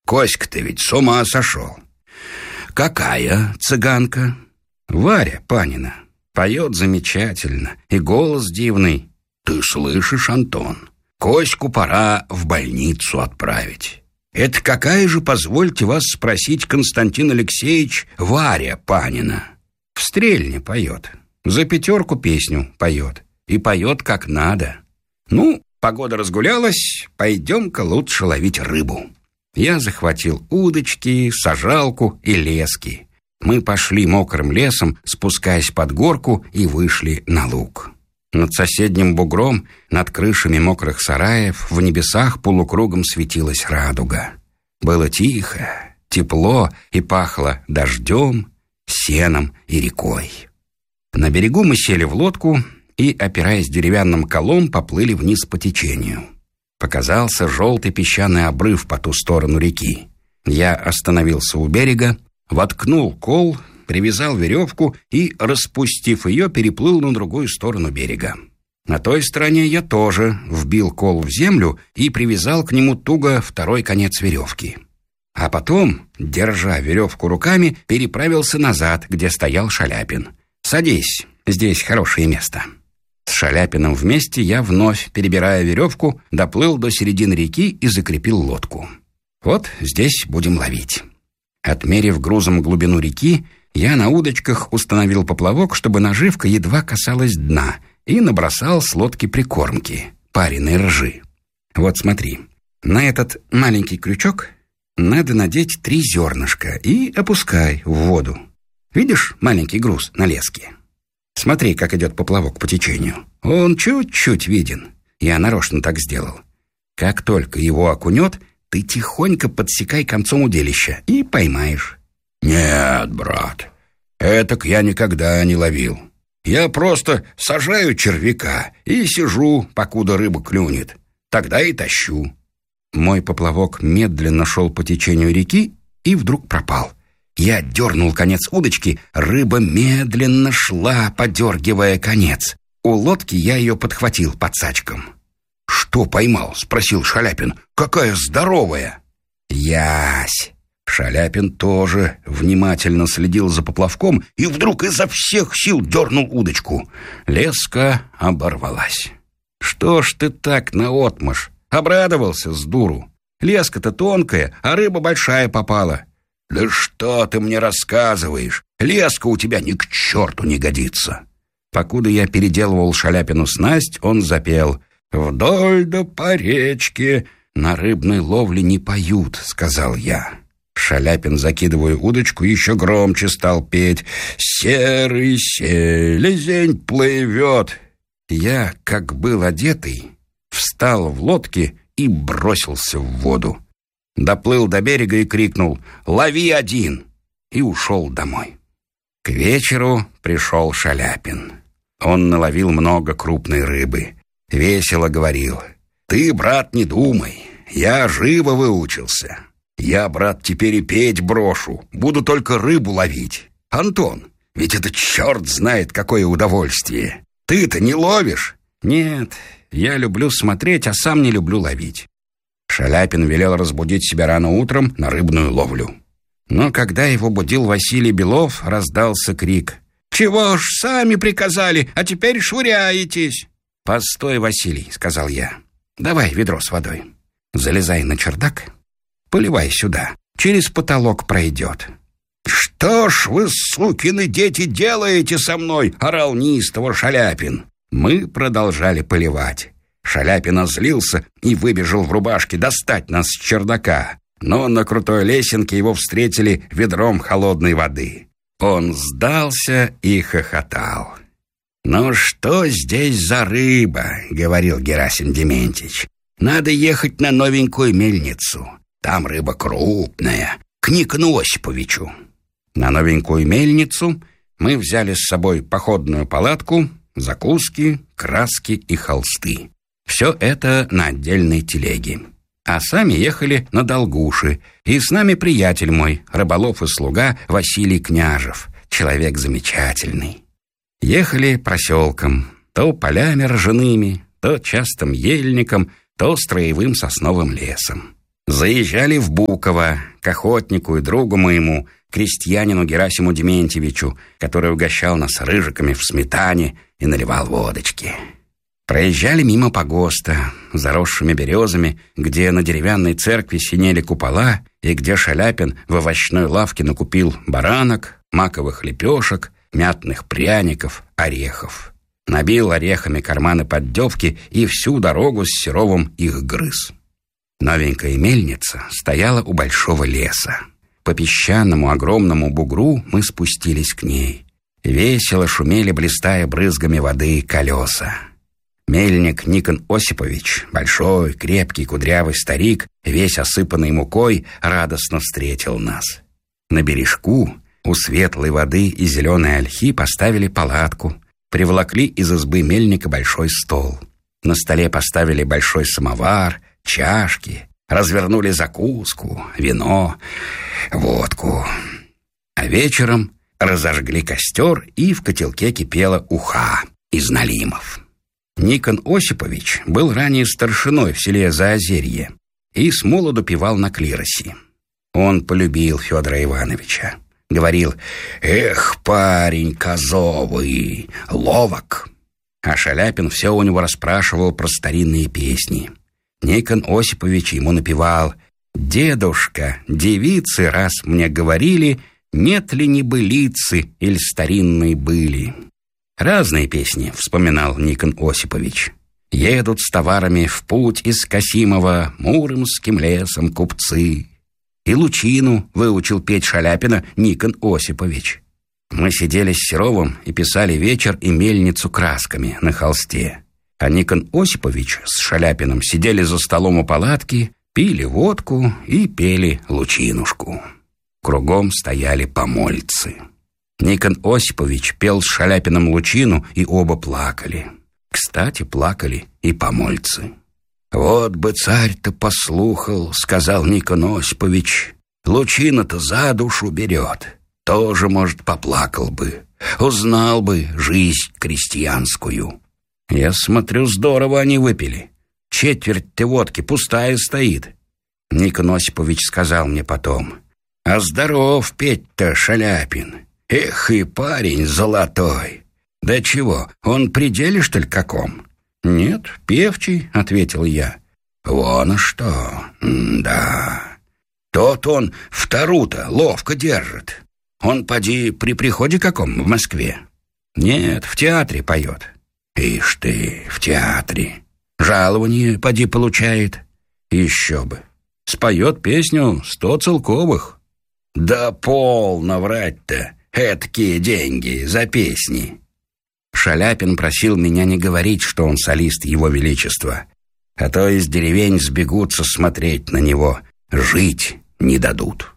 Коська-то ведь с ума сошел. Какая цыганка? Варя Панина. Поет замечательно, и голос дивный. Ты слышишь, Антон? Коську пора в больницу отправить. Это какая же, позвольте вас спросить, Константин Алексеевич, Варя Панина? В Стрельне поет. За 5 песню поет. И поет как надо. Ну, погода разгулялась, пойдем-ка лучше ловить рыбу. Я захватил удочки, сажалку и лески. Мы пошли мокрым лесом, спускаясь под горку, и вышли на луг. Над соседним бугром, над крышами мокрых сараев, в небесах полукругом светилась радуга. Было тихо, тепло и пахло дождем, сеном и рекой. На берегу мы сели в лодку и, опираясь деревянным колом, поплыли вниз по течению. Показался желтый песчаный обрыв по ту сторону реки. Я остановился у берега, воткнул кол, привязал веревку и, распустив ее, переплыл на другую сторону берега. На той стороне я тоже вбил кол в землю и привязал к нему туго второй конец веревки. А потом, держа веревку руками, переправился назад, где стоял Шаляпин. «Садись, здесь хорошее место». С Шаляпиным вместе я, вновь перебирая веревку, доплыл до середины реки и закрепил лодку. Вот здесь будем ловить. Отмерив грузом глубину реки, я на удочках установил поплавок, чтобы наживка едва касалась дна, и набросал с лодки прикормки, пареной ржи. Вот смотри, на этот маленький крючок надо надеть 3 зернышка и опускай в воду. Видишь маленький груз на леске? Смотри, как идет поплавок по течению. Он чуть-чуть виден. Я нарочно так сделал. Как только его окунет, ты тихонько подсекай концом удилища и поймаешь. Нет, брат, этак я никогда не ловил. Я просто сажаю червяка и сижу, покуда рыба клюнет. Тогда и тащу. Мой поплавок медленно шел по течению реки и вдруг пропал. Я дернул конец удочки, рыба медленно шла, подергивая конец. У лодки я ее подхватил подсачком. «Что поймал?» — спросил Шаляпин. «Какая здоровая!» «Ясь!» Шаляпин тоже внимательно следил за поплавком и вдруг изо всех сил дернул удочку. Леска оборвалась. «Что ж ты так наотмашь?» — обрадовался с дуру. «Леска-то тонкая, а рыба большая попала». «Да что ты мне рассказываешь? Леска у тебя ни к черту не годится!» Покуда я переделывал Шаляпину снасть, он запел: «Вдоль да по речке на рыбной ловле не поют», — сказал я. Шаляпин, закидывая удочку, еще громче стал петь: «Серый селезень плывет». Я, как был одетый, встал в лодке и бросился в воду. Доплыл до берега и крикнул: «Лови один!» и ушел домой. К вечеру пришел Шаляпин. Он наловил много крупной рыбы. Весело говорил: «Ты, брат, не думай, я живо выучился. Я, брат, теперь и петь брошу, буду только рыбу ловить. Антон, ведь это черт знает какое удовольствие. Ты-то не ловишь?» «Нет, я люблю смотреть, а сам не люблю ловить». Шаляпин велел разбудить себя рано утром на рыбную ловлю. Но когда его будил Василий Белов, раздался крик: «Чего ж сами приказали, а теперь швыряетесь?» «Постой, Василий», — сказал я. «Давай ведро с водой. Залезай на чердак, поливай сюда, через потолок пройдет». «Что ж вы, сукины дети, делаете со мной?» — орал неистово Шаляпин. Мы продолжали поливать. Шаляпин озлился и выбежал в рубашке достать нас с чердака. Но на крутой лесенке его встретили ведром холодной воды. Он сдался и хохотал. «Ну что здесь за рыба?» — говорил Герасим Дементьевич. «Надо ехать на новенькую мельницу. Там рыба крупная, к Никону Осиповичу». На новенькую мельницу мы взяли с собой походную палатку, закуски, краски и холсты. Все это на отдельной телеге. А сами ехали на Долгуши, и с нами приятель мой, рыболов и слуга Василий Княжев, человек замечательный. Ехали проселком, то полями ржаными, то частым ельником, то строевым сосновым лесом. Заезжали в Буково к охотнику и другу моему, крестьянину Герасиму Дементьевичу, который угощал нас рыжиками в сметане и наливал водочки. Проезжали мимо погоста, заросшими березами, где на деревянной церкви синели купола и где Шаляпин в овощной лавке накупил баранок, маковых лепешек, мятных пряников, орехов. Набил орехами карманы поддевки и всю дорогу с Серовым их грыз. Новенькая мельница стояла у большого леса. По песчаному огромному бугру мы спустились к ней. Весело шумели, блистая брызгами воды, колеса. Мельник Никон Осипович, большой, крепкий, кудрявый старик, весь осыпанный мукой, радостно встретил нас. На бережку у светлой воды и зеленой ольхи поставили палатку, приволокли из избы мельника большой стол. На столе поставили большой самовар, чашки, развернули закуску, вино, водку. А вечером разожгли костер, и в котелке кипела уха из налимов. Никон Осипович был ранее старшиной в селе Заозерье и смолоду певал на клиросе. Он полюбил Федора Ивановича. Говорил: «Эх, парень козовый, ловок». А Шаляпин все у него расспрашивал про старинные песни. Никон Осипович ему напевал: «Дедушка, девицы раз мне говорили, нет ли небылицы, иль старинной были». Разные песни вспоминал Никон Осипович. Едут с товарами в путь из Касимова Муромским лесом купцы. И лучину выучил петь Шаляпина Никон Осипович. Мы сидели с Серовым и писали вечер и мельницу красками на холсте. А Никон Осипович с Шаляпиным сидели за столом у палатки, пили водку и пели лучинушку. Кругом стояли помольцы. Никон Осипович пел с Шаляпиным лучину, и оба плакали. Кстати, плакали и помольцы. «Вот бы царь-то послухал, — сказал Никон Осипович, — лучина-то за душу берет. Тоже, может, поплакал бы, узнал бы жизнь крестьянскую». Я смотрю, здорово они выпили. Четверть-то водки пустая стоит. Никон Осипович сказал мне потом: «А здоров петь-то, Шаляпин. Эх, и парень золотой. Да чего, он при деле, что ли, каком?» «Нет, певчий», — ответил я. «Вон что, да. Тот он втору-то ловко держит. Он, поди, при приходе каком в Москве?» «Нет, в театре поет». «Ишь ты, в театре. Жалование, поди, получает?» «Еще бы. Споет песню 100 целковых». «Да полно врать-то. Эткие деньги за песни». Шаляпин просил меня не говорить, что он солист Его Величества, а то из деревень сбегутся смотреть на него, жить не дадут.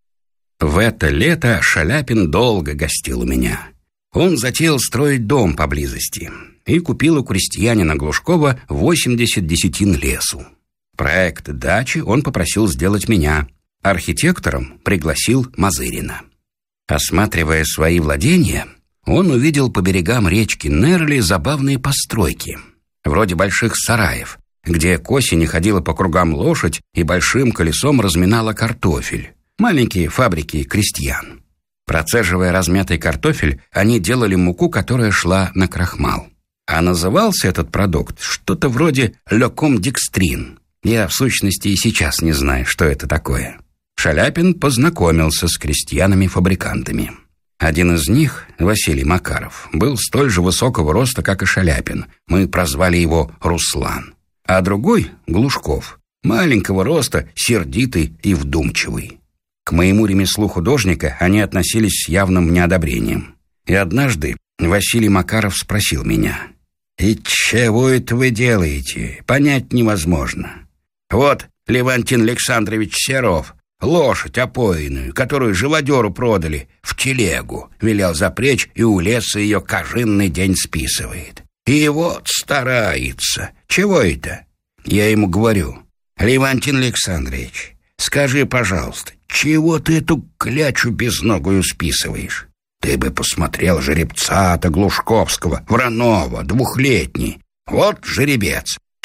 В это лето Шаляпин долго гостил у меня. Он затеял строить дом поблизости и купил у крестьянина Глушкова 80 десятин лесу. Проект дачи он попросил сделать меня. Архитектором пригласил Мазырина. Осматривая свои владения, он увидел по берегам речки Нерли забавные постройки, вроде больших сараев, где к осени ходила по кругам лошадь и большим колесом разминала картофель. Маленькие фабрики крестьян. Процеживая размятый картофель, они делали муку, которая шла на крахмал. А назывался этот продукт что-то вроде леком-декстрин. Я, в сущности, и сейчас не знаю, что это такое. Шаляпин познакомился с крестьянами-фабрикантами. Один из них, Василий Макаров, был столь же высокого роста, как и Шаляпин. Мы прозвали его Руслан. А другой, Глушков, маленького роста, сердитый и вдумчивый. К моему ремеслу художника они относились с явным неодобрением. И однажды Василий Макаров спросил меня: «И чего это вы делаете? Понять невозможно. Вот Левантин Александрович Серов лошадь опоенную, которую живодеру продали, в телегу, велел запрячь, и у леса ее каждый день списывает. И вот старается. Чего это?» Я ему говорю: «Левантин Александрович, скажи, пожалуйста, чего ты эту клячу безногую списываешь? Ты бы посмотрел жеребца-то Глушковского, Вранова, 2-летний. Вот жеребец,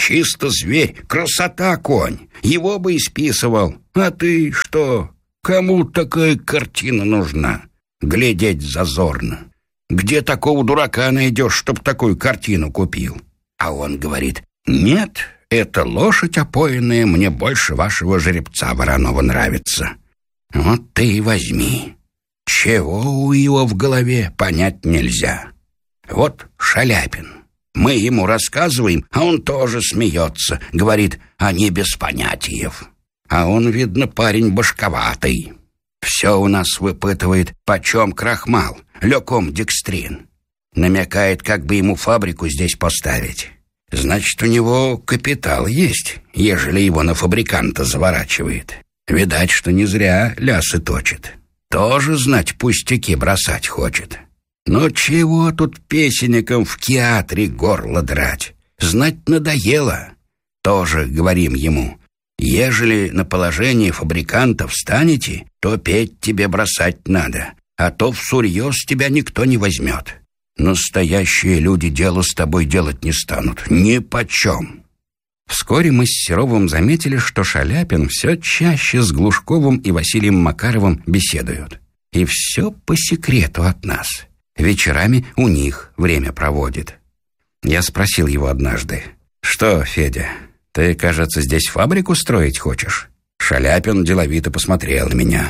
Чисто зверь, красота конь. Его бы исписывал. А ты что? Кому такая картина нужна? Глядеть зазорно. Где такого дурака найдешь, чтоб такую картину купил? А он говорит: нет, эта лошадь опоенная мне больше вашего жеребца вороного нравится. Вот ты и возьми. Чего у его в голове, понять нельзя. Вот Шаляпин. Мы ему рассказываем, а он тоже смеется. Говорит: они без понятиев. А он, видно, парень башковатый. Все у нас выпытывает, почем крахмал, леком декстрин. Намекает, как бы ему фабрику здесь поставить. Значит, у него капитал есть, ежели его на фабриканта заворачивает. Видать, что не зря лясы точит. Тоже, знать, пустяки бросать хочет. Но чего тут песенникам в театре горло драть? Знать надоело. Тоже говорим ему: ежели на положение фабриканта встанете, то петь тебе бросать надо, а то всерьез тебя никто не возьмет. Настоящие люди дело с тобой делать не станут, ни почем. Вскоре мы с Серовым заметили, что Шаляпин все чаще с Глушковым и Василием Макаровым беседуют. И все по секрету от нас. Вечерами у них время проводит. Я спросил его однажды: что, Федя, ты, кажется, здесь фабрику строить хочешь? Шаляпин деловито посмотрел на меня.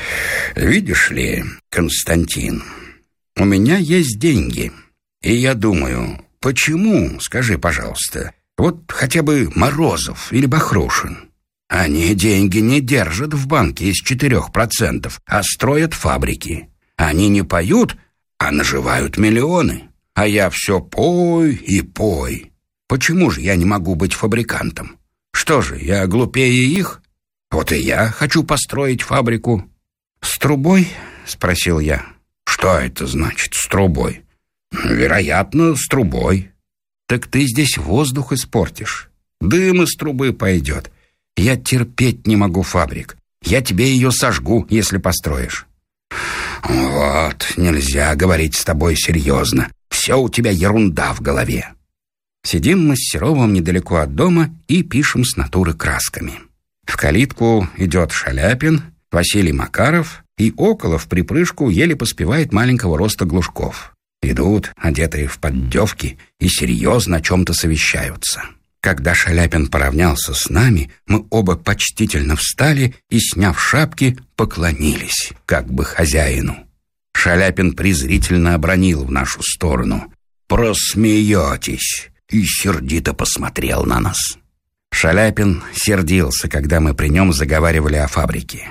Видишь ли, Константин, у меня есть деньги. И я думаю, почему, скажи, пожалуйста, вот хотя бы Морозов или Бахрушин. Они деньги не держат в банке из 4%, а строят фабрики. Они не поют, а наживают миллионы. А я все пой и пой. Почему же я не могу быть фабрикантом? Что же, я глупее их? Вот и я хочу построить фабрику. С трубой? Спросил я. Что это значит, с трубой? Вероятно, с трубой. Так ты здесь воздух испортишь. Дым из трубы пойдет. Я терпеть не могу фабрик. Я тебе ее сожгу, если построишь. Вот, нельзя говорить с тобой серьезно. Все у тебя ерунда в голове. Сидим мы с Серовым недалеко от дома и пишем с натуры красками. В калитку идет Шаляпин, Василий Макаров, и около в припрыжку еле поспевает маленького роста Глушков. Идут, одетые в поддевки, и серьезно о чем-то совещаются. Когда Шаляпин поравнялся с нами, мы оба почтительно встали и, сняв шапки, поклонились, как бы хозяину. Шаляпин презрительно обронил в нашу сторону: «Просмеетесь!» и сердито посмотрел на нас. Шаляпин сердился, когда мы при нем заговаривали о фабрике.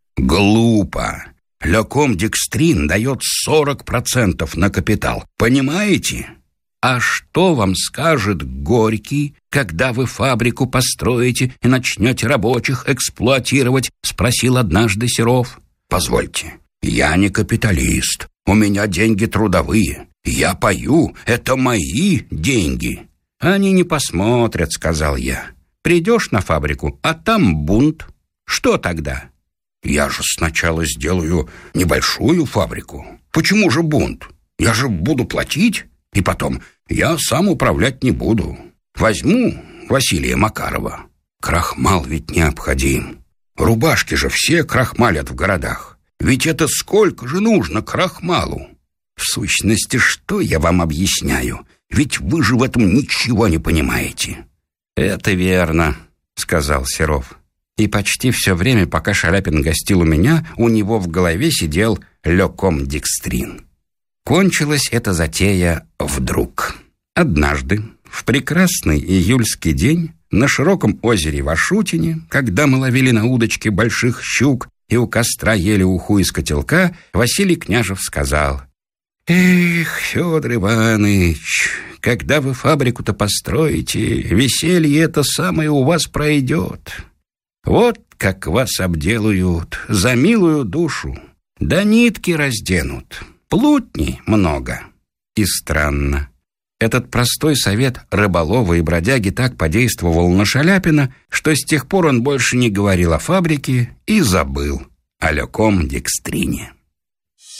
«Глупо! Леком декстрин дает 40% на капитал. Понимаете? А что вам скажет Горький, когда вы фабрику построите и начнете рабочих эксплуатировать?» — спросил однажды Серов. «Позвольте, я не капиталист. У меня деньги трудовые. Я пою, это мои деньги». «Они не посмотрят», — сказал я. «Придешь на фабрику, а там бунт. Что тогда?» «Я же сначала сделаю небольшую фабрику. Почему же бунт? Я же буду платить. И потом, я сам управлять не буду. Возьму Василия Макарова. Крахмал ведь необходим. Рубашки же все крахмалят в городах. Ведь это сколько же нужно крахмалу? В сущности, что я вам объясняю? Ведь вы же в этом ничего не понимаете». «Это верно», — сказал Серов. И почти все время, пока Шаляпин гостил у меня, у него в голове сидел леком декстрин. Кончилась эта затея вдруг. Однажды, в прекрасный июльский день, на широком озере Вашутине, когда мы ловили на удочке больших щук и у костра ели уху из котелка, Василий Княжев сказал: «Эх, Федор Иванович, когда вы фабрику-то построите, веселье это самое у вас пройдет. Вот как вас обделают за милую душу, да нитки разденут, плутни много». И странно. Этот простой совет рыболова и бродяги так подействовал на Шаляпина, что с тех пор он больше не говорил о фабрике и забыл о леком декстрине.